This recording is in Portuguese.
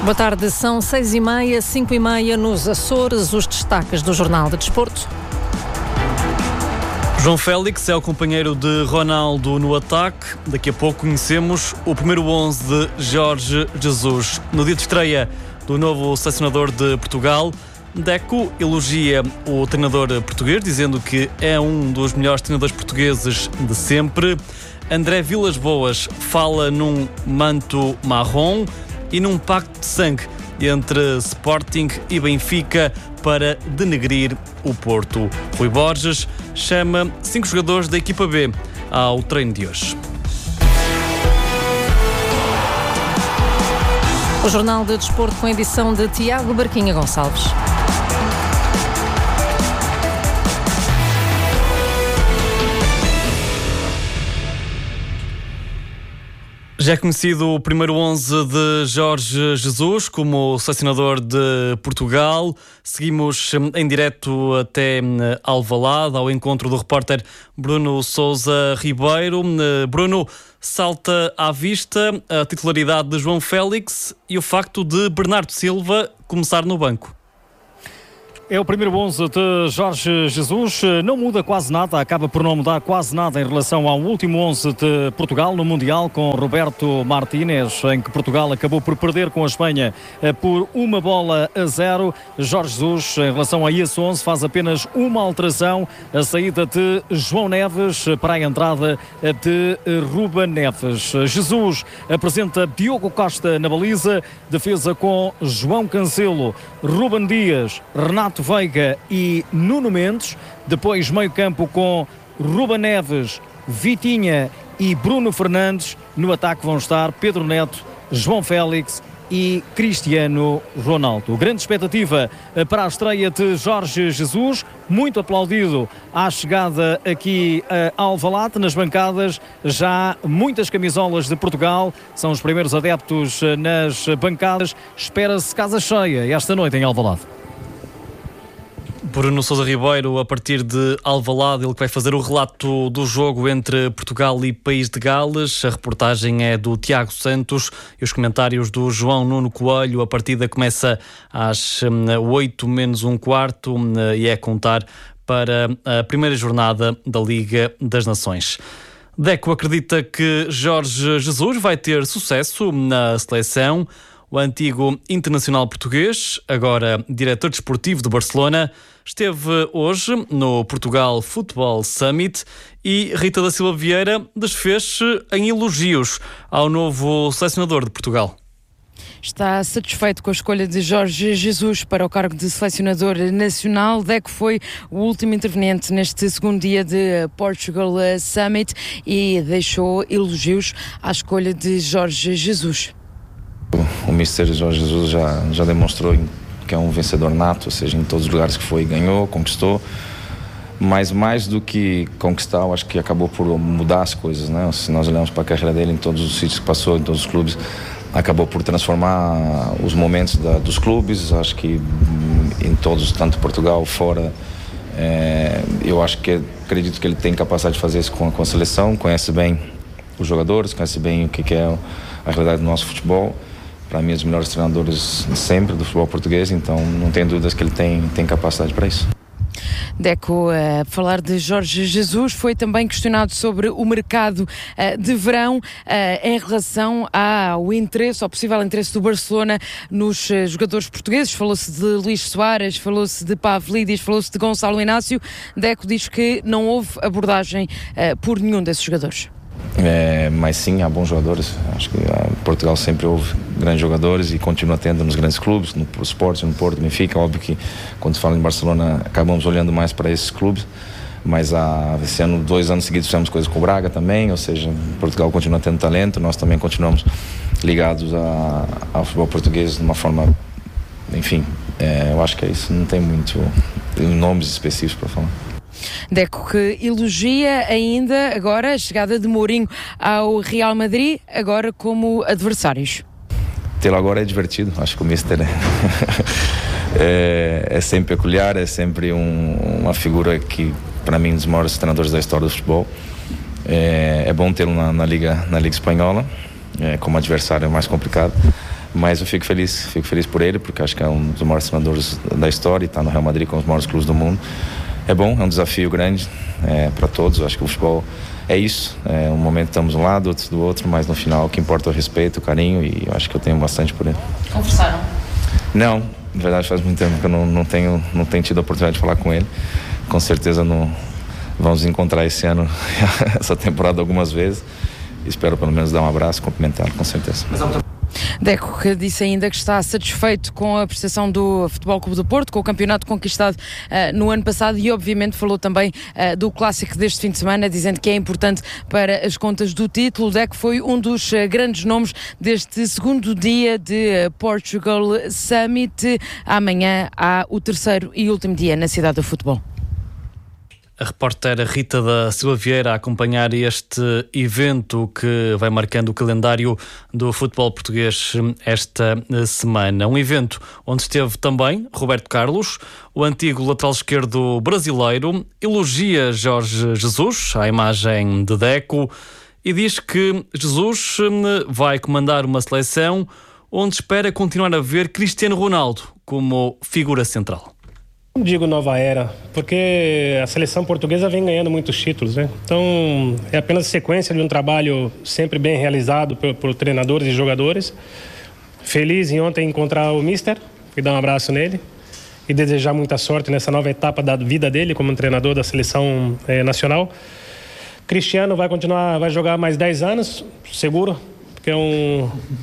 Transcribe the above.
Boa tarde, são 6h30, 5h30 nos Açores, os destaques do Jornal de Desporto. João Félix é o companheiro de Ronaldo no ataque. Daqui a pouco conhecemos o primeiro 11 de Jorge Jesus. No dia de estreia do novo selecionador de Portugal, Deco elogia o treinador português, dizendo que é um dos melhores treinadores portugueses de sempre. André Vilas-Boas fala num manto marrom e num pacto de sangue entre Sporting e Benfica para denegrir o Porto. Rui Borges chama 5 jogadores da equipa B ao treino de hoje. O Jornal de Desporto com a edição de Tiago Barquinha Gonçalves. Já é conhecido o primeiro 11 de Jorge Jesus como selecionador de Portugal. Seguimos em direto até Alvalade, ao encontro do repórter Bruno Sousa Ribeiro. Bruno, salta à vista a titularidade de João Félix e o facto de Bernardo Silva começar no banco. É o primeiro 11 de Jorge Jesus, não muda quase nada, acaba por não mudar quase nada em relação ao último 11 de Portugal no Mundial, com Roberto Martínez, em que Portugal acabou por perder com a Espanha por 1-0. Jorge Jesus, em relação a esse 11, faz apenas uma alteração, a saída de João Neves para a entrada de Ruben Neves. Jesus apresenta Diogo Costa na baliza, defesa com João Cancelo, Ruben Dias, Renato Veiga e Nuno Mendes, depois meio campo com Ruben Neves, Vitinha e Bruno Fernandes. No ataque vão estar Pedro Neto, João Félix e Cristiano Ronaldo. Grande expectativa para a estreia de Jorge Jesus, muito aplaudido à chegada aqui a Alvalade, nas bancadas, já muitas camisolas de Portugal, são os primeiros adeptos nas bancadas, espera-se casa cheia esta noite em Alvalade. Bruno Sousa Ribeiro, a partir de Alvalade, ele que vai fazer o relato do jogo entre Portugal e País de Gales. A reportagem é do Tiago Santos e os comentários do João Nuno Coelho. A partida começa às 8:45 e é contar para a primeira jornada da Liga das Nações. Deco acredita que Jorge Jesus vai ter sucesso na seleção. O antigo internacional português, agora diretor desportivo do Barcelona, esteve hoje no Portugal Football Summit e Rita da Silva Vieira desfez-se em elogios ao novo selecionador de Portugal. Está satisfeito com a escolha de Jorge Jesus para o cargo de selecionador nacional. Deco foi o último interveniente neste segundo dia de Portugal Summit e deixou elogios à escolha de Jorge Jesus. O Mister Jorge Jesus já demonstrou que é um vencedor nato, ou seja, em todos os lugares que foi, ganhou, conquistou. Mas mais do que conquistar, eu acho que acabou por mudar as coisas, né? Se nós olharmos para a carreira dele, em todos os sítios que passou, em todos os clubes, acabou por transformar os momentos dos clubes. Acho que em todos, tanto Portugal, fora, eu acredito que ele tem capacidade de fazer isso com a seleção, conhece bem os jogadores, conhece bem o que é a realidade do nosso futebol. Para mim, os melhores treinadores sempre do futebol português, então não tenho dúvidas que ele tem capacidade para isso. Deco, a falar de Jorge Jesus, foi também questionado sobre o mercado de verão em relação ao interesse, ao possível interesse do Barcelona nos jogadores portugueses. Falou-se de Luís Soares, falou-se de Pavlidis, falou-se de Gonçalo Inácio. Deco diz que não houve abordagem por nenhum desses jogadores. Mas sim, há bons jogadores. Acho que Portugal sempre houve grandes jogadores e continua tendo nos grandes clubes, no Sporting, no Porto, no Benfica. Óbvio que quando se fala em Barcelona acabamos olhando mais para esses clubes, mas esse ano, 2 anos seguidos, fizemos coisas com o Braga também, ou seja, Portugal continua tendo talento, nós também continuamos ligados ao futebol português de uma forma, enfim, eu acho que é isso, não tem muito nomes específicos para falar. Deco que elogia ainda agora a chegada de Mourinho ao Real Madrid, agora como adversários. Tê-lo agora é divertido, acho que o Mister é sempre peculiar, é sempre uma figura que, para mim, um dos maiores treinadores da história do futebol. É bom tê-lo na Liga Espanhola, como adversário é mais complicado, Mas eu fico feliz por ele, porque acho que é um dos maiores treinadores da história, está no Real Madrid com os maiores clubes do mundo. É bom, é um desafio grande para todos. Eu acho que o futebol é isso, um momento estamos de um lado, outro do outro, mas no final o que importa é o respeito, o carinho, e eu acho que eu tenho bastante por ele. Conversaram? Não, na verdade faz muito tempo que eu não tenho tido a oportunidade de falar com ele. Com certeza vamos encontrar esse ano, essa temporada algumas vezes. Espero pelo menos dar um abraço, cumprimentá-lo, com certeza. Deco, que disse ainda que está satisfeito com a prestação do Futebol Clube do Porto, com o campeonato conquistado no ano passado, e obviamente falou também do clássico deste fim de semana, dizendo que é importante para as contas do título. Deco foi um dos grandes nomes deste segundo dia de Portugal Summit. Amanhã há o terceiro e último dia na cidade do futebol. A repórter Rita da Silva Vieira a acompanhar este evento que vai marcando o calendário do futebol português esta semana. Um evento onde esteve também Roberto Carlos, o antigo lateral esquerdo brasileiro, elogia Jorge Jesus, à imagem de Deco, e diz que Jesus vai comandar uma seleção onde espera continuar a ver Cristiano Ronaldo como figura central. Não digo nova era, porque a seleção portuguesa vem ganhando muitos títulos, né? Então é apenas sequência de um trabalho sempre bem realizado por treinadores e jogadores. Feliz em ontem encontrar o Mister e dar um abraço nele e desejar muita sorte nessa nova etapa da vida dele como treinador da seleção nacional. Cristiano vai jogar mais 10 anos, seguro, porque é um